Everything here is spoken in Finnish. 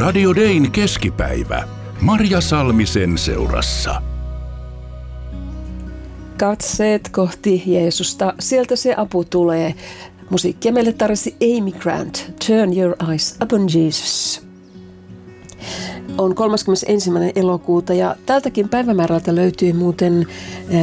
Radio Dayn keskipäivä. Marja Salmisen seurassa. Katseet kohti Jeesusta, sieltä se apu tulee. Musiikkia meille tarjosi Amy Grant, Turn Your Eyes Upon Jesus. On 31. elokuuta ja tältäkin päivämäärältä löytyy muuten